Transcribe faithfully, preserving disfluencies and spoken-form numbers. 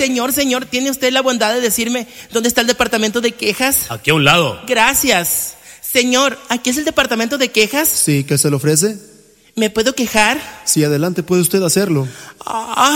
señor, señor, ¿tiene usted la bondad de decirme dónde está el departamento de quejas? Aquí a un lado. Gracias. Señor, ¿aquí es el departamento de quejas? Sí, ¿qué se le ofrece? ¿Me puedo quejar? Sí, adelante, puede usted hacerlo. Ah,